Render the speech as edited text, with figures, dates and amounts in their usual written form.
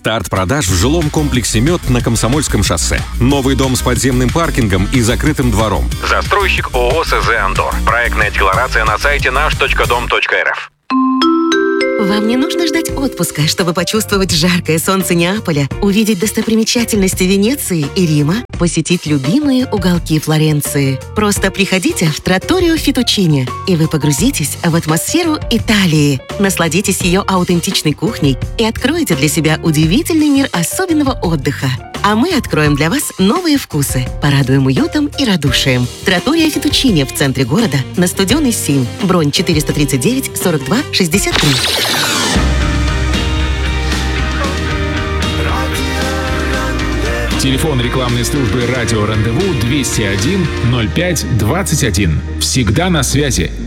Старт продаж в жилом комплексе «Мед» на Комсомольском шоссе. Новый дом с подземным паркингом и закрытым двором. Застройщик ООО «СЗ Андор». Проектная декларация на сайте наш.дом.рф. Вам не нужно ждать отпуска, чтобы почувствовать жаркое солнце Неаполя, увидеть достопримечательности Венеции и Рима, посетить любимые уголки Флоренции. Просто приходите в Тратторио Фетучини, и вы погрузитесь в атмосферу Италии. Насладитесь ее аутентичной кухней и откроете для себя удивительный мир особенного отдыха. А мы откроем для вас новые вкусы, порадуем уютом и радушием. Тратторио Фетучини в центре города, на Студенной 7. Бронь 439 42 63. Телефон рекламной службы «Радио Рандеву» 201 05 21. Всегда на связи.